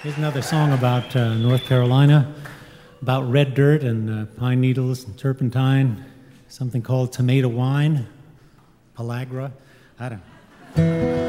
Here's another song about North Carolina, about red dirt and pine needles and turpentine, something called tomato wine, pellagra. I don't know.